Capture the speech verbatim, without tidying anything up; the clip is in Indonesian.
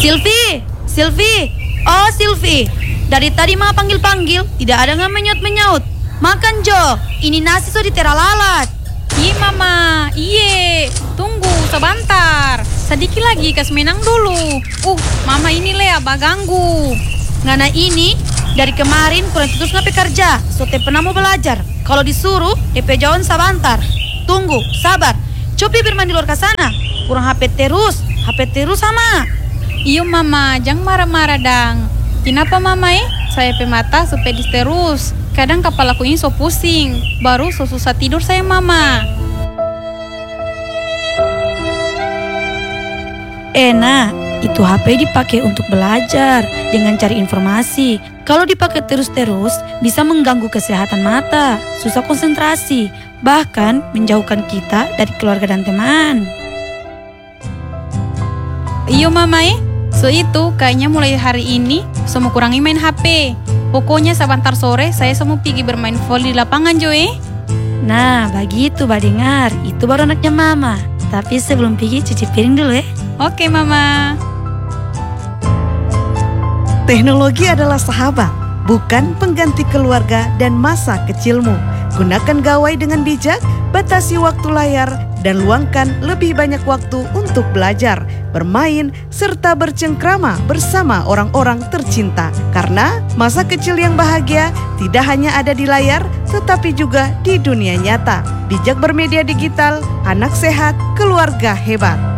Silvi, Silvi, oh Silvi. Dari tadi mama panggil-panggil, tidak ada yang menyut-menyaut. Makan Jo, ini nasi sudah ditera-lalat. Iya mama, iye. Tunggu sebentar. Sedikit lagi kas menang dulu. Uh, mama ini le abah ganggu. Ngana ini, dari kemarin kurang terus ngapain kerja. Sote pernah mau belajar. Kalau disuruh, D P jauhan sebentar. Tunggu, sabar. Coba bermain di luar ke sana. Kurang H P terus, H P terus sama. Iyo mama, jangan marah-marah dang. Kenapa mama eh? Saya pemata supaya terus. Kadang kepalaku ini so pusing. Baru so susah tidur saya mama. Enak, itu H P dipakai untuk belajar dengan cari informasi. Kalau dipakai terus-terus, bisa mengganggu kesehatan mata, susah konsentrasi, bahkan menjauhkan kita dari keluarga dan teman. Iyo mama eh, so itu kayaknya mulai hari ini semua kurangi main H P. Pokoknya sebentar sore saya semua pergi bermain volley di lapangan Jo eh. Nah begitu bah dengar, itu baru anaknya mama. Tapi sebelum pergi cuci piring dulu ya. Oke mama. Teknologi adalah sahabat, bukan pengganti keluarga dan masa kecilmu. Gunakan gawai dengan bijak, batasi waktu layar, dan luangkan lebih banyak waktu untuk belajar, bermain, serta bercengkrama bersama orang-orang tercinta. Karena masa kecil yang bahagia tidak hanya ada di layar, tetapi juga di dunia nyata. Bijak bermedia digital, anak sehat, keluarga hebat.